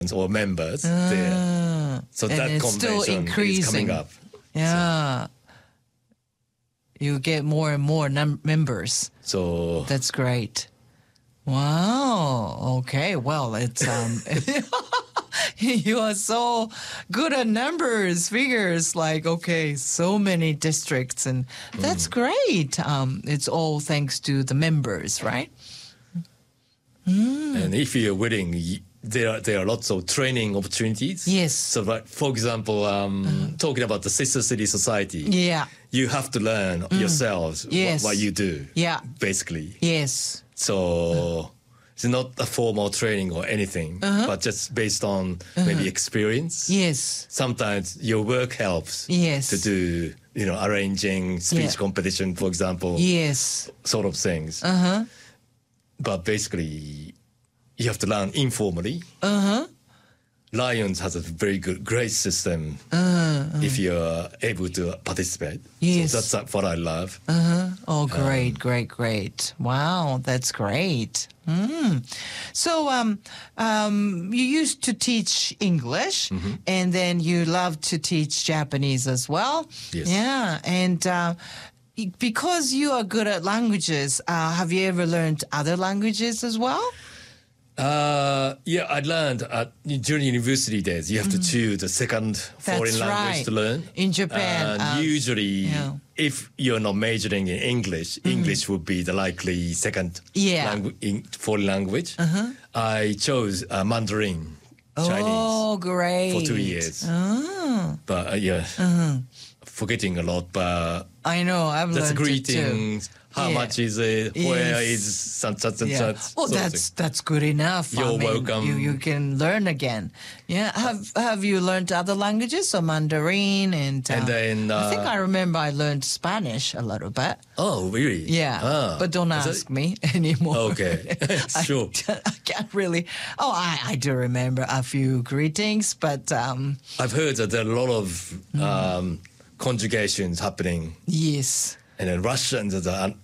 or members there. So and that it's still convention is increasing. coming up. Yeah. You get more and more members. So That's great. Wow. Okay. Well, it's you are so good at numbers, figures. Like, okay, so many districts, and that's great. It's all thanks to the members, right? And if you're willing, there are lots of training opportunities. Yes. So, like, for example, talking about the Sister City Society, Yeah. you have to learn yourselves Yes. what you do. Yeah. Basically. Yes. So it's not a formal training or anything, but just based on maybe experience. Yes. Sometimes your work helps Yes. to do, arranging speech Yeah. competition, for example, Yes. sort of things. But basically, you have to learn informally. Lions has a very great system if you're able to participate. Yes. So that's what I love. Oh, great. Wow, that's great. So you used to teach English, and then you love to teach Japanese as well. Yes. Yeah, and because you are good at languages, have you ever learned other languages as well? Yeah, I learned during university days, you have to choose a second foreign language to learn. In Japan. And usually, if you're not majoring in English, English would be the likely second foreign language. I chose Mandarin, Chinese. Oh, great. For 2 years. But forgetting a lot, but I know, I've that's learned it greetings. too. How much is it? Yes. Where is such and such? Well, that's good enough. You're welcome. You can learn again. Yeah. Have you learned other languages? So Mandarin and then I think I remember I learned Spanish a little bit. Oh, really? Yeah. But don't ask me anymore. Okay. Sure. I can't really. Oh, I do remember a few greetings, but I've heard that there are a lot of conjugations happening. Yes. And then Russians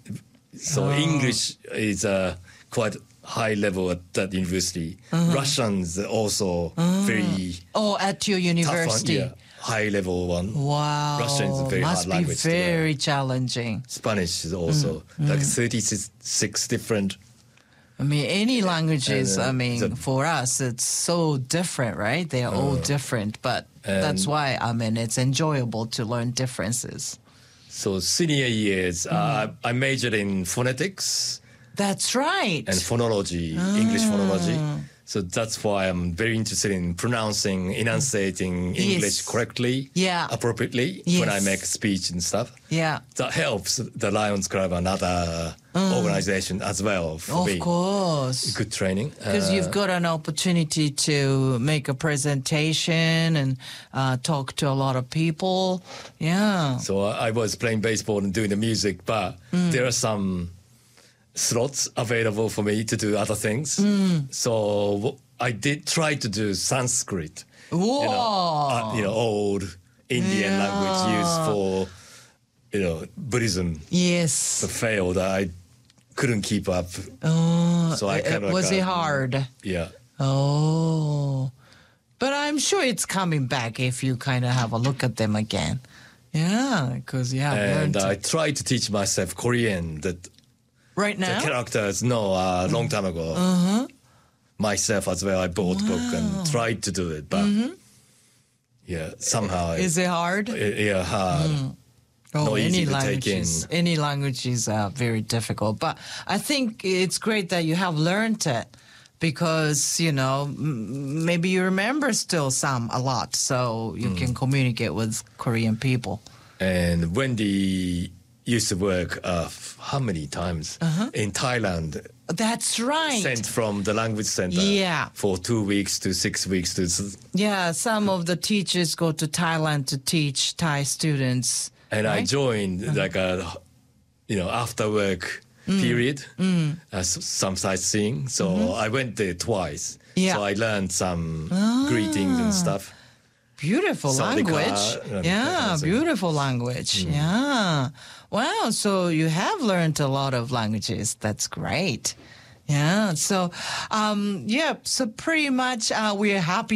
so English is quite high level at that university. Russians also very at your university. tough one, high level one. Wow. Russian is a very hard language. Must be very challenging. Spanish is also like 36 different. I mean, any languages, for us, it's so different, right? They are all different, but that's why, it's enjoyable to learn differences. So senior years, I majored in phonetics. That's right. And phonology, English phonology. So that's why I'm very interested in pronouncing, enunciating English correctly, appropriately when I make speech and stuff. Yeah. That helps the Lions Club and other organization as well for me. Of course. Good training. Because you've got an opportunity to make a presentation and talk to a lot of people. Yeah. So I was playing baseball and doing the music, but there are some slots available for me to do other things. So I did try to do Sanskrit. Whoa. Old Indian language used for, Buddhism. Yes. But failed. I couldn't keep up. So I kind of was it hard? Yeah. Oh. But I'm sure it's coming back if you kind of have a look at them again. Yeah, because And I tried to teach myself Korean that right now? the characters, long time ago. Myself as well, I bought a book and tried to do it, but somehow. Is it hard? Hard. Not easy to take in. Any languages are very difficult, but I think it's great that you have learned it because, maybe you remember still a lot, so you can communicate with Korean people. And Wendy used to work how many times in Thailand? That's right. Sent from the language center for 2 weeks to 6 weeks. Some of the teachers go to Thailand to teach Thai students. And right? I joined like after work period, some sightseeing. So I went there twice. Yeah. So I learned some greetings and stuff. Beautiful language. Beautiful language. Yeah. Wow. So you have learned a lot of languages. That's great. Yeah. So, so pretty much we're happy